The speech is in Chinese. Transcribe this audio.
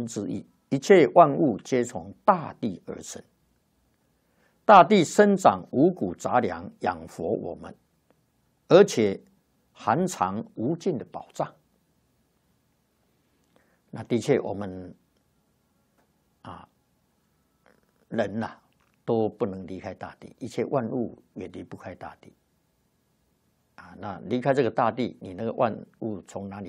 生之意，一切万物皆从大地而生。大地生长五谷杂粮，养活我们，而且含藏无尽的宝藏。那的确，我们人都不能离开大地，一切万物也离不开大地。那离开这个大地，你那个万物从哪里